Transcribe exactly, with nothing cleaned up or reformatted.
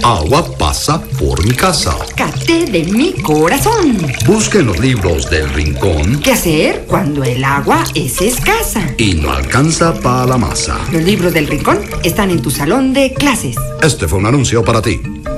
Agua pasa por mi casa. Cate de mi corazón. Busque en los libros del rincón. ¿Qué hacer cuando el agua es escasa? Y no alcanza para la masa. Los libros del rincón están en tu salón de clases. Este fue un anuncio para ti.